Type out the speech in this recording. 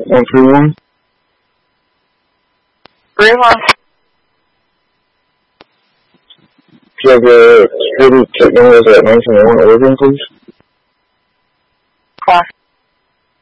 131. 31. Do you have the security check numbers at 1901 Oregon, please?